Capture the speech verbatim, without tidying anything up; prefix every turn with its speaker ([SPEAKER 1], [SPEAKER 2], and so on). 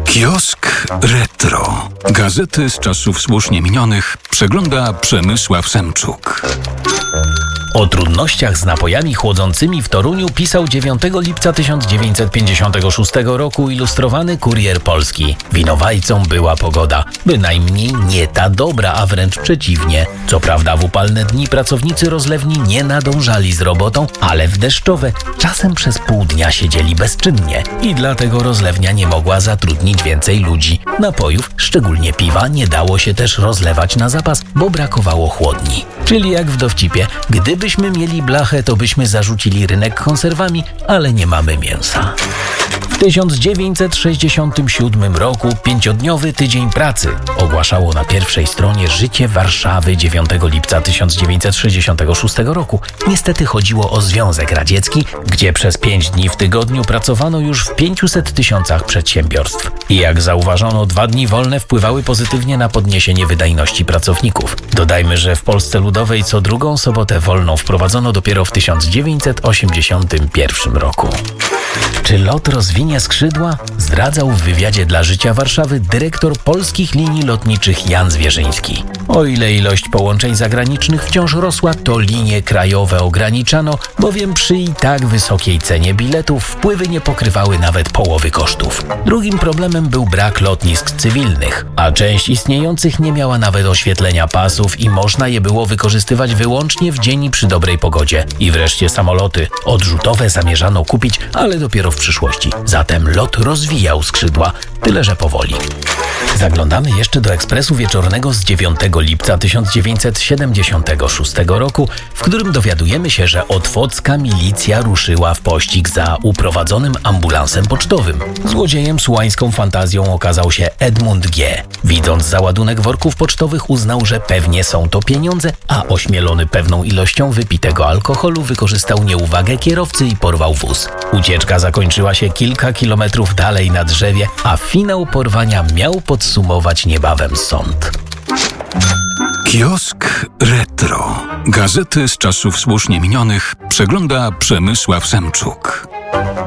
[SPEAKER 1] Kiosk Retro. Gazety z czasów słusznie minionych przegląda Przemysław Semczuk.
[SPEAKER 2] O trudnościach z napojami chłodzącymi w Toruniu pisał dziewiątego lipca tysiąc dziewięćset pięćdziesiątego szóstego roku ilustrowany Kurier Polski. Winowajcą była pogoda. Bynajmniej nie ta dobra, a wręcz przeciwnie. Co prawda w upalne dni pracownicy rozlewni nie nadążali z robotą, ale w deszczowe czasem przez pół dnia siedzieli bezczynnie i dlatego rozlewnia nie mogła zatrudnić więcej ludzi. Napojów, szczególnie piwa, nie dało się też rozlewać na zapas, bo brakowało chłodni. Czyli jak w dowcipie, gdybyśmy mieli blachę, to byśmy zarzucili rynek konserwami, ale nie mamy mięsa. W tysiąc dziewięćset sześćdziesiątym siódmym roku pięciodniowy tydzień pracy ogłaszało na pierwszej stronie Życie Warszawy dziewiątego lipca tysiąc dziewięćset sześćdziesiątego szóstego roku. Niestety chodziło o Związek Radziecki, gdzie przez pięć dni w tygodniu pracowano już w pięciuset tysiącach przedsiębiorstw. I jak zauważono, dwa dni wolne wpływały pozytywnie na podniesienie wydajności pracowników. Dodajmy, że w Polsce Ludowej co drugą sobotę wolną wprowadzono dopiero w tysiąc dziewięćset osiemdziesiątym pierwszym roku. Czy lot rozwinie skrzydła? Zdradzał w wywiadzie dla Życia Warszawy dyrektor polskich linii lotniczych Jan Zwierzyński. O ile ilość połączeń zagranicznych wciąż rosła, to linie krajowe ograniczano, bowiem przy i tak wysokiej cenie biletów wpływy nie pokrywały nawet połowy kosztów. Drugim problemem był brak lotnisk cywilnych, a część istniejących nie miała nawet oświetlenia pasów i można je było wykorzystywać wyłącznie w dzień i przy dobrej pogodzie. I wreszcie samoloty odrzutowe zamierzano kupić, ale dopiero w przyszłości. Zatem lot rozwijał skrzydła, tyle że powoli. Zaglądamy jeszcze do Ekspresu Wieczornego z dziewiątego lipca tysiąc dziewięćset siedemdziesiątego szóstego roku, w którym dowiadujemy się, że otwocka milicja ruszyła w pościg za uprowadzonym ambulansem pocztowym. Złodziejem z łańską fantazją okazał się Edmund G. Widząc załadunek worków pocztowych, uznał, że pewnie są to pieniądze, a ośmielony pewną ilością wypitego alkoholu wykorzystał nieuwagę kierowcy i porwał wóz. Ucieczka zakończyła się kilka kilometrów dalej na drzewie, a finał porwania miał podsumować niebawem sąd.
[SPEAKER 1] Kiosk Retro. Gazety z czasów słusznie minionych przegląda Przemysław Semczuk.